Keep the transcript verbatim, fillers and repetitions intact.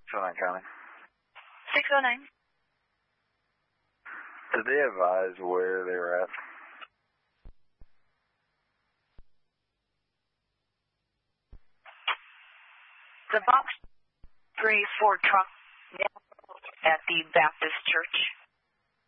oh nine County. six oh nine. Did they advise where they were at? The box three Ford truck at the Baptist Church.